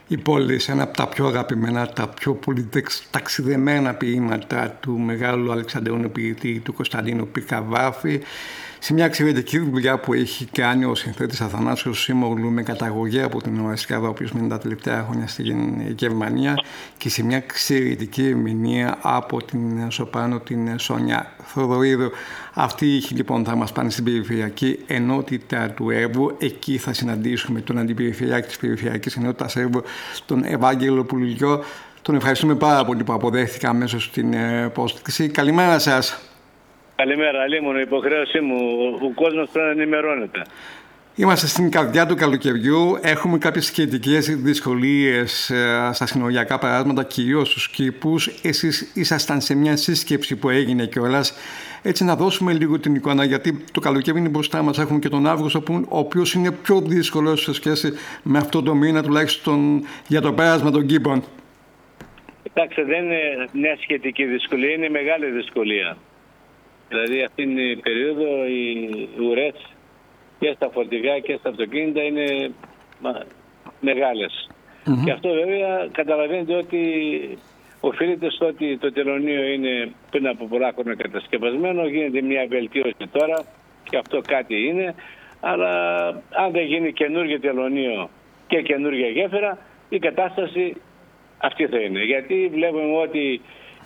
Η πόλη, ένα από τα πιο αγαπημένα, τα πιο πολύ ταξιδεμένα ποίηματα του μεγάλου Αλεξανδρώνου ποιητή του Κωνσταντίνου Πικαβάφη, σε μια εξαιρετική δουλειά που έχει κάνει ο συνθέτης Αθανάσιος Σίμογλου με καταγωγή από την Ορασκάδα, ο οποίος μείνει τα τελευταία χρόνια στην Γερμανία, και σε μια εξαιρετική ερμηνεία από την σοπράνο την Σόνια Θοδωρίδου. Αυτή είχε λοιπόν θα μας πάνε στην περιφερειακή ενότητα του Εύρου. Εκεί θα συναντήσουμε τον αντιπεριφερειάρχη της περιφερειακής ενότητας Εύρου, τον Ευάγγελο Πουλιό. Τον ευχαριστούμε πάρα πολύ που αποδέχτηκα αμέσως την πρόσκληση. Καλημέρα σας. Καλημέρα, Αλίμονο. Η υποχρέωσή μου. Ο κόσμος πρέπει να ενημερώνεται. Είμαστε στην καρδιά του καλοκαιριού. Έχουμε κάποιες σχετικές δυσκολίες στα συνοριακά παράσματα, κυρίως στους κήπους. Εσείς ήσασταν σε μια σύσκεψη που έγινε κιόλας. Έτσι, να δώσουμε λίγο την εικόνα, γιατί το καλοκαίρι είναι μπροστά μας. Έχουμε και τον Αύγουστο, ο οποίος είναι πιο δύσκολος σε σχέση με αυτό το μήνα, τουλάχιστον για το πέρασμα των κήπων. Κοιτάξτε, δεν είναι μια σχετική δυσκολία, είναι μεγάλη δυσκολία. Δηλαδή, αυτήν την περίοδο οι ουρές και στα φορτηγά και στα αυτοκίνητα είναι μεγάλες. Και αυτό βέβαια καταλαβαίνετε ότι οφείλεται στο ότι το τελωνείο είναι πριν από πολλά χρόνια κατασκευασμένο, γίνεται μια βελτίωση τώρα και αυτό κάτι είναι, αλλά αν δεν γίνει καινούργιο τελωνείο και καινούργια γέφυρα, η κατάσταση αυτή θα είναι. Γιατί βλέπουμε ότι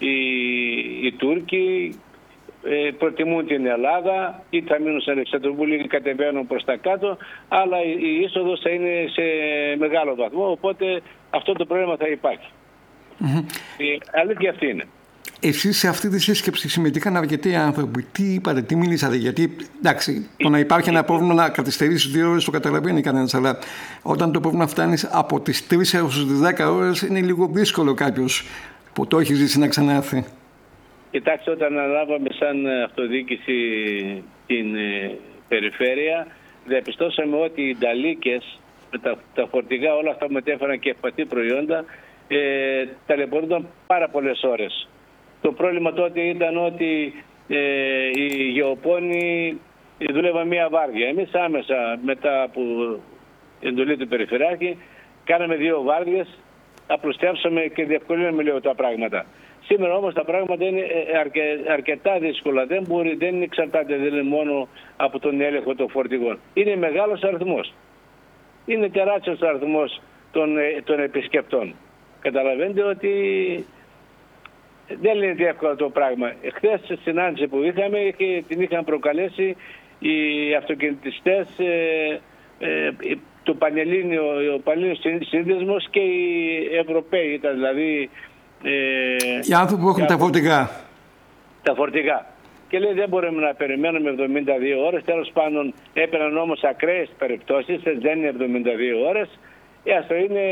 οι Τούρκοι προτιμούν την Ελλάδα, ή θα μείνουν σε Αλεξανδρούπολη ή κατεβαίνουν προς τα κάτω, αλλά η είσοδος θα είναι σε μεγάλο βαθμό, οπότε αυτό το πρόβλημα θα υπάρχει. Η αλήθεια αυτή είναι. Εσείς σε αυτή τη σύσκεψη συμμετείχαν αρκετοί άνθρωποι. Τι είπατε, τι μίλησατε? Γιατί εντάξει, το να υπάρχει ένα πρόβλημα να καθυστερήσει 2 ώρες το καταλαβαίνει κανένας, αλλά όταν το πρόβλημα φτάνει από τις 3 έως τις 10 ώρες είναι λίγο δύσκολο κάποιος που το έχει ζήσει να ξανάρθει. Κοιτάξτε, όταν αναλάβαμε σαν αυτοδιοίκηση την περιφέρεια, διαπιστώσαμε ότι οι νταλίκες, τα φορτηγά, όλα αυτά που μετέφεραν και ευπαθή προϊόντα, ταλαιπωρούνταν πάρα πολλές ώρες. Το πρόβλημα τότε ήταν ότι οι γεωπόνοι δούλευαν μία βάρδια. Εμείς άμεσα μετά από εντολή του Περιφερειάρχη κάναμε 2 βάρδιες, απλουστεύσαμε και διευκολύναμε λίγο τα πράγματα. Σήμερα όμως τα πράγματα είναι αρκετά δύσκολα. Δεν εξαρτάται, δεν είναι μόνο από τον έλεγχο των φορτηγών. Είναι μεγάλος αριθμός. Είναι τεράστιος αριθμός των επισκεπτών. Καταλαβαίνετε ότι δεν είναι εύκολο το πράγμα. Χθες στη συνάντηση που είχαμε την είχαν προκαλέσει οι αυτοκινητιστές, ο Πανελλήνιος Σύνδεσμος και οι Ευρωπαίοι, ήταν δηλαδή οι άνθρωποι που έχουν τα φορτηγά. Τα φορτηγά. Και λέει δεν μπορούμε να περιμένουμε 72 ώρες. Τέλος πάντων έπαιρναν όμως ακραίες περιπτώσεις, δεν είναι 72 ώρες, ας το είναι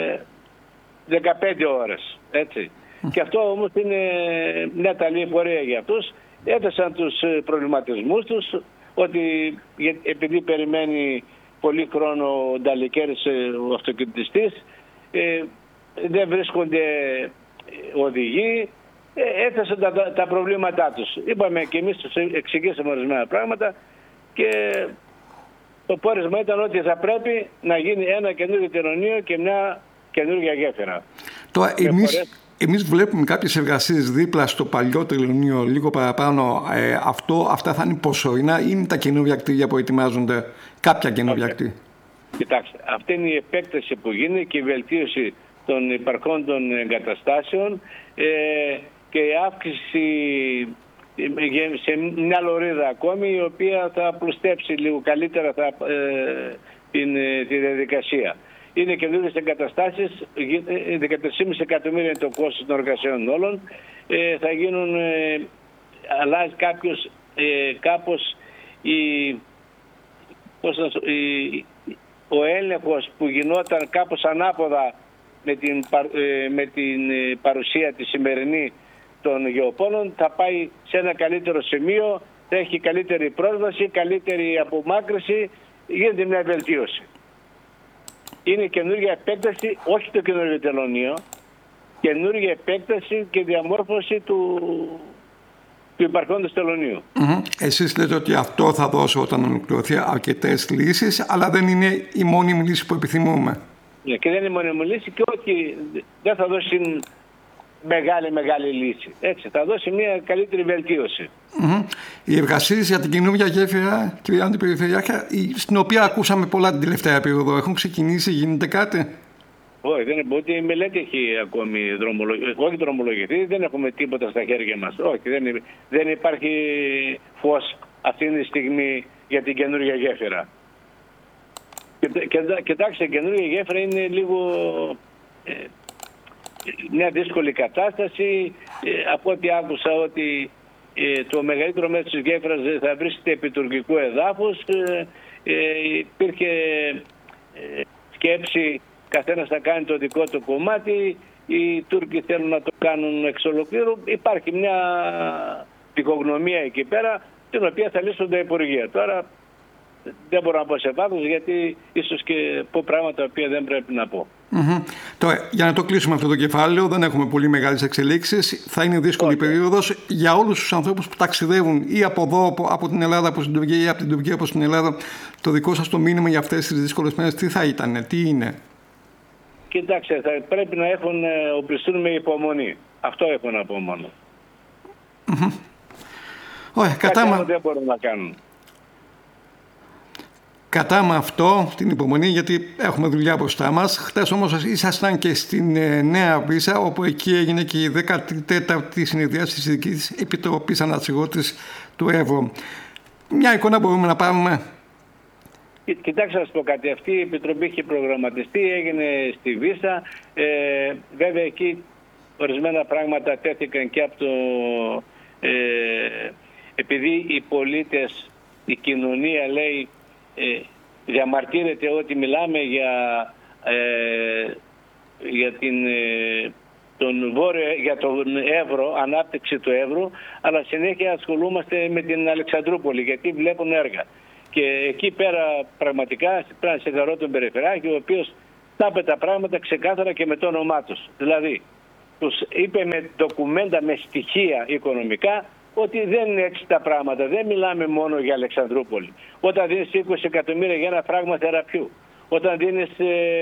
15 ώρες. Έτσι. Και αυτό όμως είναι μια ταλή πορεία για αυτούς. Έθεσαν τους προβληματισμούς τους ότι επειδή περιμένει πολύ χρόνο ο νταλικέρης ο αυτοκινητιστής, δεν βρίσκονται οδηγοί, έθεσαν τα προβλήματά τους. Είπαμε και εμείς τους εξηγήσαμε ορισμένα πράγματα και το πόρισμα ήταν ότι θα πρέπει να γίνει ένα καινούργιο τελωνείο και μια καινούργια γέφυρα. Τώρα εμείς βλέπουμε κάποιες εργασίες δίπλα στο παλιό τελωνείο, λίγο παραπάνω. Αυτά θα είναι προσωρινά ή είναι τα καινούργια κτίρια που ετοιμάζονται, κάποια καινούργια κτίρια? Κοιτάξτε, αυτή είναι η επέκταση που γίνεται και η βελτίωση των υπαρχόντων εγκαταστάσεων και η αύξηση σε μια λωρίδα ακόμη, η οποία θα απλουστεύσει λίγο καλύτερα τη διαδικασία. Είναι καινούριες εγκαταστάσεις, 13,5 εκατομμύρια είναι το κόστος των εργασιών όλων. Θα γίνουν, αλλάζει κάπως ο έλεγχος που γινόταν κάπως ανάποδα με την παρουσία τη σημερινή των γεωπόνων, θα πάει σε ένα καλύτερο σημείο, θα έχει καλύτερη πρόσβαση, καλύτερη απομάκρυση, γίνεται μια βελτίωση. Είναι καινούργια επέκταση, όχι το καινούργιο τελωνείο, καινούργια επέκταση και διαμόρφωση του υπαρχόντος τελωνείου. Εσείς λέτε ότι αυτό θα δώσει όταν ολοκληρωθεί αρκετές λύσεις, αλλά δεν είναι η μόνη λύση που επιθυμούμε. Και δεν είναι μόνιμη λύση και όχι, δεν θα δώσει μεγάλη λύση. Έτσι, θα δώσει μια καλύτερη βελτίωση. Οι εργασίες για την καινούργια γέφυρα, κυρία Αντιπεριφερειάρχα, στην οποία ακούσαμε πολλά την τελευταία περίοδο, έχουν ξεκινήσει, γίνεται κάτι? Όχι, δεν είναι, ότι η μελέτη έχει ακόμη δρομολογηθεί, δεν έχουμε τίποτα στα χέρια μας. Όχι, δεν υπάρχει φως αυτή τη στιγμή για την καινούργια γέφυρα. Κοιτάξτε, η καινούργια γέφυρα είναι λίγο μια δύσκολη κατάσταση. Από ό,τι άκουσα ότι το μεγαλύτερο μέρος της γέφυρας θα βρίσκεται επί τουρκικού εδάφους. Υπήρχε σκέψη καθένας θα κάνει το δικό του κομμάτι. Οι Τούρκοι θέλουν να το κάνουν εξ ολοκλήρου. Υπάρχει μια πικογνωμία εκεί πέρα, την οποία θα λύσουν τα Υπουργεία. Τώρα δεν μπορώ να πω σε βάθος, γιατί ίσως και πω πράγματα τα οποία δεν πρέπει να πω. Τώρα, για να το κλείσουμε αυτό το κεφάλαιο, δεν έχουμε πολύ μεγάλες εξελίξεις. Θα είναι δύσκολη περίοδος για όλους τους ανθρώπους που ταξιδεύουν ή από εδώ, από την Ελλάδα προς την Τουρκία, ή από την Τουρκία προς την Ελλάδα. Το δικό σας το μήνυμα για αυτές τις δύσκολες μέρες τι θα ήταν, τι είναι? Κοιτάξτε, θα πρέπει να οπλιστούν με υπομονή. Αυτό έχω να πω μόνο. Κάτι άλλο δεν μπορούν να κάνουν. Κατά με αυτό, την υπομονή, γιατί έχουμε δουλειά μπροστά μας. Χτες όμως ήσασταν και στην Νέα Βύσσα, όπου εκεί έγινε και η 14η συνεδρίαση της Ειδικής Επιτροπής Αναξιότητας του Εύρω. Μια εικόνα μπορούμε να πάρουμε? Κοιτάξτε, να σας πω κάτι. Αυτή η Επιτροπή είχε προγραμματιστεί, έγινε στη Βύσσα. Βέβαια εκεί ορισμένα πράγματα τέθηκαν και από το... επειδή οι πολίτες, η κοινωνία λέει, διαμαρτύρεται ότι μιλάμε για τον Εύρο, ανάπτυξη του Εύρου, αλλά συνέχεια ασχολούμαστε με την Αλεξανδρούπολη, γιατί βλέπουν έργα. Και εκεί πέρα πραγματικά πρέπει να συγχαρώ τον Περιφερειάρχη, ο οποίος τα είπε τα πράγματα ξεκάθαρα και με το όνομά τους. Δηλαδή, τους είπε με ντοκουμέντα, με στοιχεία οικονομικά, ότι δεν είναι έτσι τα πράγματα. Δεν μιλάμε μόνο για Αλεξανδρούπολη. Όταν δίνεις 20 εκατομμύρια για ένα φράγμα θεραπείου, όταν δίνεις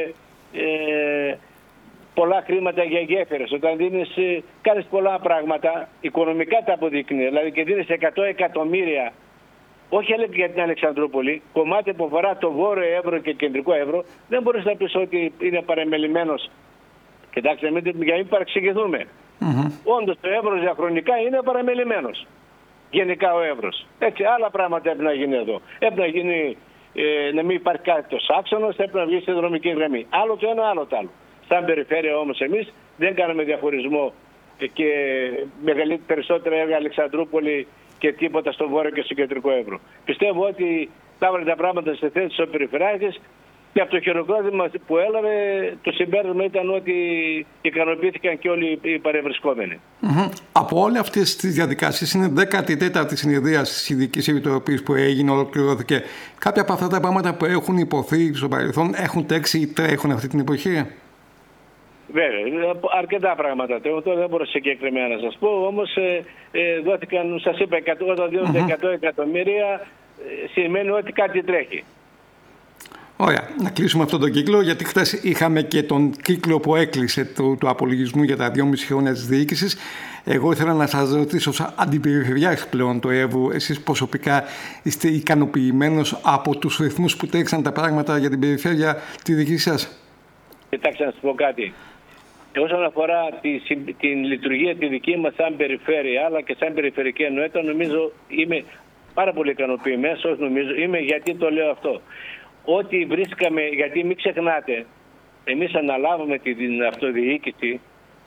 πολλά χρήματα για γέφυρες, όταν κάνεις πολλά πράγματα, οικονομικά τα αποδεικνύει. Δηλαδή και δίνεις 100 εκατομμύρια, όχι για την Αλεξανδρούπολη, κομμάτι που αφορά το Βόρειο Εύρο και Κεντρικό Εύρο, δεν μπορείς να πεις ότι είναι παρεμελημένος. Κοιτάξτε, για μην παρεξηγηθούμε. Όντως το Εύρος διαχρονικά είναι παραμελημένος. Γενικά ο Εύρος. Έτσι, άλλα πράγματα έπρεπε να γίνει εδώ. Έπρεπε να γίνει να μην υπάρχει κάτι το άξονος, έπρεπε να βγει στη δρομική γραμμή. Άλλο το ένα, άλλο το άλλο. Σαν περιφέρεια όμως εμείς δεν κάναμε διαχωρισμό και περισσότερα έργα Αλεξανδρούπολη και τίποτα στο Βόρειο και στο Κεντρικό Εύρο. Πιστεύω ότι τα έβαλε τα πράγματα σε θέση ο Περιφερειάρχης. Και από το χειροκρότημα που έλαβε, το συμπέρασμα ήταν ότι ικανοποιήθηκαν και όλοι οι παρευρισκόμενοι. Από όλες αυτές τις διαδικασίες, είναι 14η συνεδρίαση της Ειδικής Επιτροπής που έγινε, ολοκληρώθηκε. Κάποια από αυτά τα πράγματα που έχουν υποθεί στο παρελθόν έχουν τρέξει ή τρέχουν αυτή την εποχή? Βέβαια, αρκετά πράγματα. Τώρα δεν μπορώ συγκεκριμένα να σας πω, όμως δόθηκαν, σας είπα, όταν δίνονται 100 εκατομμύρια, σημαίνει ότι κάτι τρέχει. Ωραία, να κλείσουμε αυτόν τον κύκλο, γιατί χθες είχαμε και τον κύκλο που έκλεισε του απολογισμού για τα 2,5 χρόνια της διοίκησης. Εγώ ήθελα να σας ρωτήσω, ως αντιπεριφερειάρχης πλέον του Εύρου, εσείς προσωπικά είστε ικανοποιημένος από τους ρυθμούς που τρέξαν τα πράγματα για την περιφέρεια τη δική σας? Κοιτάξτε, να σας πω κάτι. Όσον αφορά την λειτουργία τη δική μας σαν περιφέρεια, αλλά και σαν περιφερειακή ενότητα, νομίζω είμαι πάρα πολύ ικανοποιημένος. Είμαι, γιατί το λέω αυτό. Ό,τι βρίσκαμε, γιατί μην ξεχνάτε, εμείς αναλάβαμε την αυτοδιοίκηση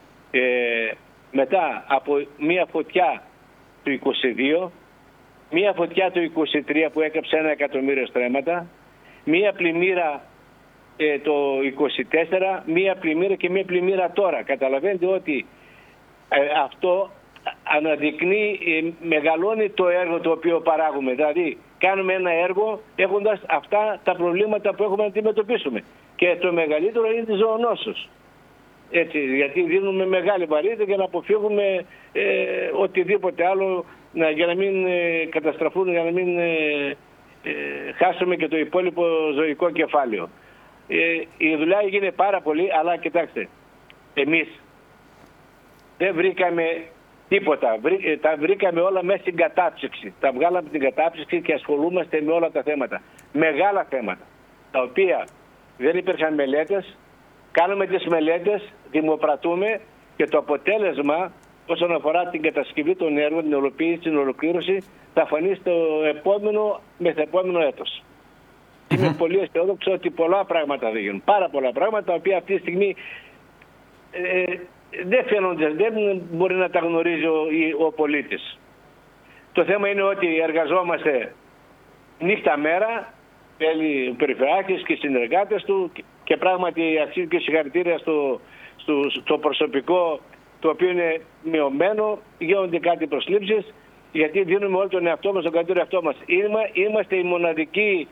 μετά από μία φωτιά του 22, μία φωτιά του 23 που έκαψε 1 εκατομμύριο στρέμματα, μία πλημμύρα το 24, μία πλημμύρα και μία πλημμύρα τώρα. Καταλαβαίνετε ότι αυτό αναδεικνύει, μεγαλώνει το έργο το οποίο παράγουμε. Δηλαδή κάνουμε ένα έργο έχοντας αυτά τα προβλήματα που έχουμε να αντιμετωπίσουμε. Και το μεγαλύτερο είναι τη ζωονόσος. Έτσι, γιατί δίνουμε μεγάλη βαρύτητα για να αποφύγουμε οτιδήποτε άλλο, για να μην καταστραφούν, για να μην χάσουμε και το υπόλοιπο ζωικό κεφάλαιο. η δουλειά έγινε πάρα πολύ, αλλά κοιτάξτε, εμείς δεν βρήκαμε τίποτα. Τα βρήκαμε όλα μέσα στην κατάψυξη. Τα βγάλαμε την κατάψυξη και ασχολούμαστε με όλα τα θέματα. Μεγάλα θέματα, τα οποία δεν υπήρχαν μελέτες. Κάνουμε τις μελέτες, δημοπρατούμε και το αποτέλεσμα όσον αφορά την κατασκευή των έργων, την ολοποίηση, την ολοκλήρωση, θα φανεί στο επόμενο μεθεπόμενο έτος. Είμαι πολύ αισιόδοξο ότι πολλά πράγματα θα γίνουν. Πάρα πολλά πράγματα, τα οποία αυτή τη στιγμή δεν φαίνονται, δεν μπορεί να τα γνωρίζει ο πολίτης. Το θέμα είναι ότι εργαζόμαστε νύχτα μέρα, θέλει ο Περιφερειάρχης και οι συνεργάτες του, και πράγματι αξίζει και συγχαρητήρια στο προσωπικό, το οποίο είναι μειωμένο, γίνονται κάτι προσλήψεις, γιατί δίνουμε όλο τον εαυτό μας, τον καλύτερο εαυτό μας. Είμαστε η μοναδική,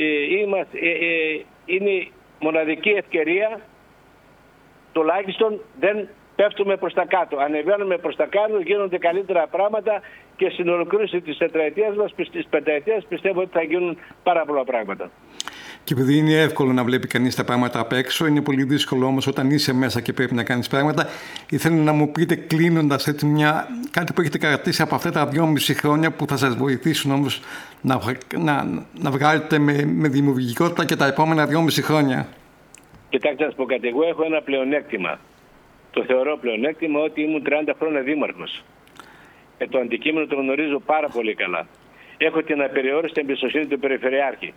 είναι η μοναδική ευκαιρία, τουλάχιστον δεν πέφτουμε προς τα κάτω. Ανεβαίνουμε προς τα κάτω, γίνονται καλύτερα πράγματα και στην ολοκλήρωση της τετραετίας μας, της πενταετίας, πιστεύω ότι θα γίνουν πάρα πολλά πράγματα. Και επειδή είναι εύκολο να βλέπει κανείς τα πράγματα απ' έξω, είναι πολύ δύσκολο όμως όταν είσαι μέσα και πρέπει να κάνεις πράγματα. Ήθελα να μου πείτε, κλείνοντας, κάτι που έχετε κρατήσει από αυτά τα 2,5 χρόνια που θα σας βοηθήσουν όμως να βγάλετε με δημιουργικότητα και τα επόμενα 2,5 χρόνια. Κοιτάξτε, να σας πω κάτι. Εγώ έχω ένα πλεονέκτημα. Το θεωρώ πλεονέκτημα ότι ήμουν 30 χρόνια δήμαρχος. Το αντικείμενο το γνωρίζω πάρα πολύ καλά. Έχω την απεριόριστη εμπιστοσύνη του Περιφερειάρχη.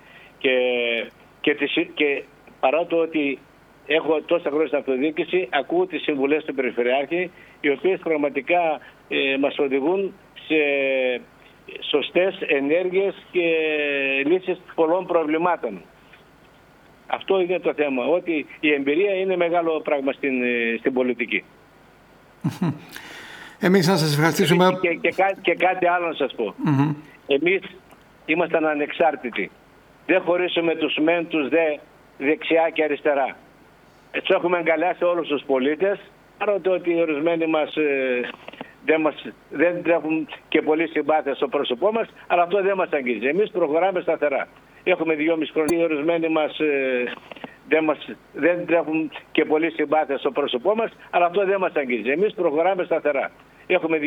Και παρά το ότι έχω τόσα χρόνια στην αυτοδιοίκηση, ακούω τις συμβουλές του Περιφερειάρχη, οι οποίες πραγματικά μας οδηγούν σε σωστές ενέργειες και λύσεις πολλών προβλημάτων. Αυτό είναι το θέμα, ότι η εμπειρία είναι μεγάλο πράγμα στην πολιτική. Εμείς να σας ευχαριστήσουμε. Και κάτι άλλο να σας πω. Εμείς ήμασταν ανεξάρτητοι. Δεν χωρίσουμε τους μεν, τους δε, δεξιά και αριστερά. Έτσι έχουμε αγκαλιάσει όλους τους πολίτες, παρότι ότι ορισμένοι μας δεν τρέχουν και πολύ συμπάθεια στο πρόσωπό μας, αλλά αυτό δεν μας αγγίζει. Εμείς προχωράμε σταθερά. Έχουμε 2,5 χρόνια, ορισμένοι μας δεν τρέχουν και πολύ συμπάθεια στο πρόσωπό μας, αλλά αυτό δεν μας αγγίζει. Εμείς προχωράμε σταθερά. Έχουμε